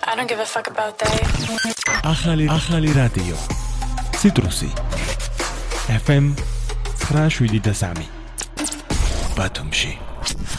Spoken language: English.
I don't give a fuck about they. ახალი რადიო ციტრუსი FM 973 ბათუმში